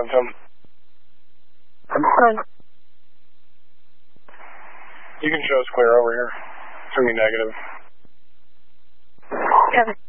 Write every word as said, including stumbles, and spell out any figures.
Tim. I'm fine. You can show us clear over here. It's going to be negative. Kevin.